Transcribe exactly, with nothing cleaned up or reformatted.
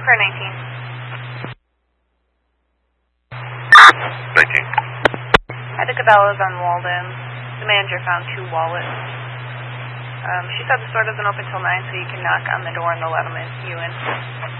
for nineteen. nineteen. At the Cabela's on Walden, the manager found two wallets. Um, she said the store doesn't open till nine, so you can knock on the door and they'll let them in, you in.